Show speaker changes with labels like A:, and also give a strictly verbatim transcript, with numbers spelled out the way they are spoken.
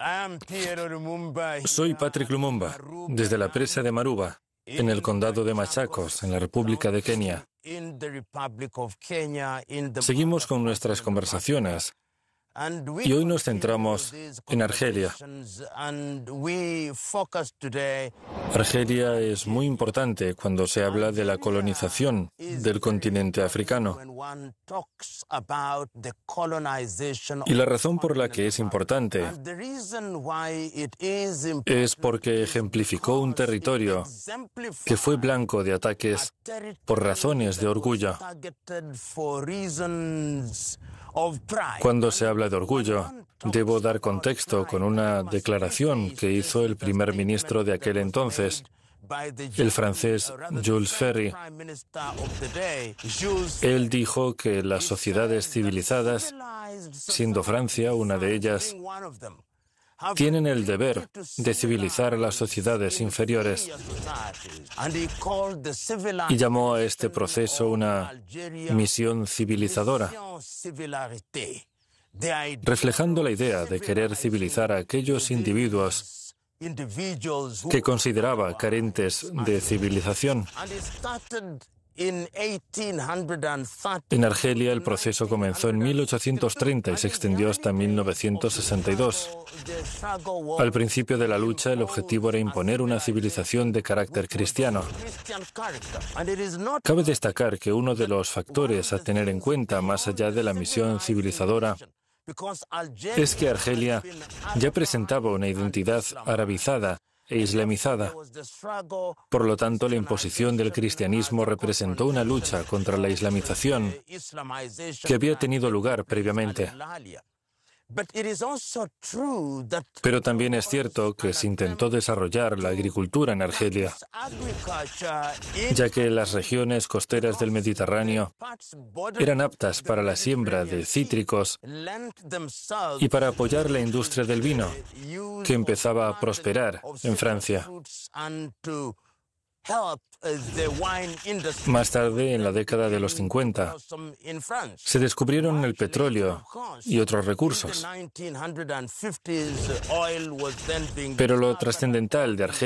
A: Soy Patrick Lumumba, desde la presa de Maruba, en el condado de Machakos, en la República de Kenia. Seguimos con nuestras conversaciones y hoy nos centramos en Argelia. Argelia es muy importante cuando se habla de la colonización del continente africano. Y la razón por la que es importante es porque ejemplificó un territorio que fue blanco de ataques por razones de orgullo. Cuando se habla de orgullo, debo dar contexto con una declaración que hizo el primer ministro de aquel entonces, el francés Jules Ferry. Él dijo que las sociedades civilizadas, siendo Francia una de ellas, tienen el deber de civilizar a las sociedades inferiores. Y llamó a este proceso una misión civilizadora, reflejando la idea de querer civilizar a aquellos individuos que consideraba carentes de civilización. En Argelia el proceso comenzó en mil ochocientos treinta y se extendió hasta mil novecientos sesenta y dos. Al principio de la lucha, el objetivo era imponer una civilización de carácter cristiano. Cabe destacar que uno de los factores a tener en cuenta, más allá de la misión civilizadora, es que Argelia ya presentaba una identidad arabizada e islamizada. Por lo tanto, la imposición del cristianismo representó una lucha contra la islamización que había tenido lugar previamente. Pero también es cierto que se intentó desarrollar la agricultura en Argelia, ya que las regiones costeras del Mediterráneo eran aptas para la siembra de cítricos y para apoyar la industria del vino, que empezaba a prosperar en Francia. Más tarde, en la década de los cincuenta, se descubrieron el petróleo y otros recursos. Pero lo trascendental de Argelia